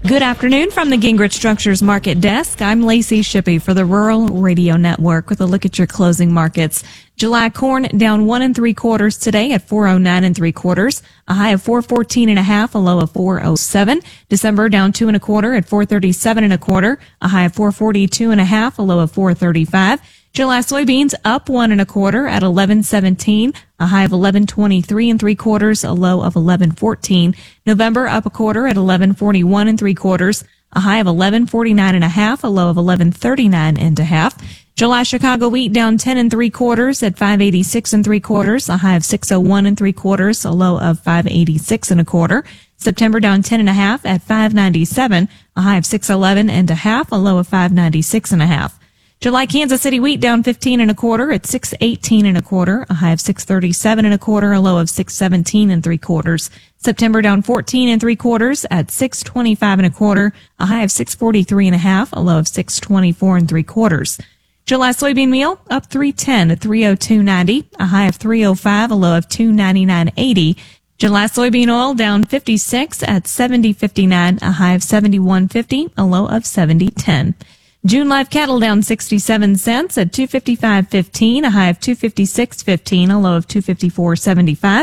Good afternoon from the Gingrich Structures Market Desk. I'm Lacey Shippey for the Rural Radio Network with a look at your closing markets. July corn down 1 3/4 today at 409 3/4, a high of 414 1/2, a low of 407. December down 2 1/4 at 437 1/4, a high of 442 1/2, a low of 435. July soybeans up 1 1/4 at 11.17, a high of 11.23 3/4, a low of 11.14. November up 1/4 at 11.41 3/4, a high of 11.49 1/2, a low of 11.39 1/2. July Chicago wheat down 10 3/4 at 5.86 3/4, a high of 6.01 3/4, a low of 5.86 1/4. September down 10 1/2 at 5.97, a high of 6.11 1/2, a low of 5.96 1/2. July Kansas City wheat down 15 1/4 at 6.18 1/4, a high of 6.37 1/4, a low of 6.17 3/4. September down 14 3/4 at 6.25 1/4, a high of 6.43 1/2, a low of 6.24 3/4. July soybean meal up 3.10 at 302.90, a high of 305, a low of 299.80. July soybean oil down 56 at 70.59, a high of 71.50, a low of 70.10. June live cattle down 67 cents at 255.15, a high of 256.15, a low of 254.75.